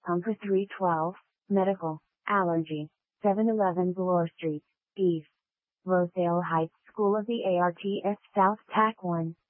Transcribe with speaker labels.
Speaker 1: Number 312, Medical, Allergy, 711 Bloor Street, East. Rosedale Heights School of the ARTS South TAC 1.